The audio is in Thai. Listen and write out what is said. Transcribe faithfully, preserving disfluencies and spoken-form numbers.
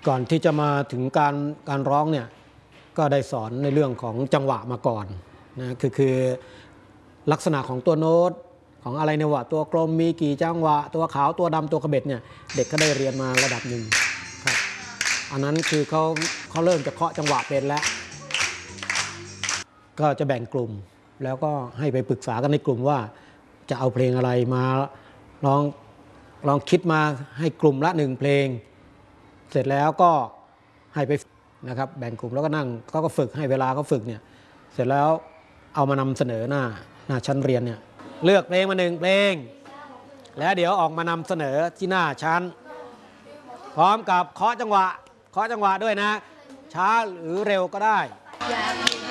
ก่อนที่จะมาถึงการการร้องเนี่ยก็ได้สอนในเรื่องของจังหวะมาก่อนนะคือคือลักษณะของตัวโน้ตของอะไรในวะตัวกลมมีกี่จังหวะตัวขาวตัวดำตัวกระเบ็ดเนี่ยเด็กก็ได้เรียนมาระดับหนึ่งครับอันนั้นคือเขาเขาเริ่มจะเคาะจังหวะเป็นแล้วก็จะแบ่งกลุ่มแล้วก็ให้ไปปรึกษากันในกลุ่มว่าจะเอาเพลงอะไรมาลองลองคิดมาให้กลุ่มละหนึ่งเพลงเสร็จแล้วก็ให้ไปนะครับแบ่งกลุ่มแล้วก็นั่งเขาก็ฝึกให้เวลาเขาฝึกเนี่ยเสร็จแล้วเอามานำเสนอหน้าหน้าชั้นเรียนเนี่ยเลือกเพลงมาหนึ่งเพลงแล้วเดี๋ยวออกมานำเสนอที่หน้าชั้นพร้อมกับเคาะจังหวะเคาะจังหวะด้วยนะช้าหรือเร็วก็ได้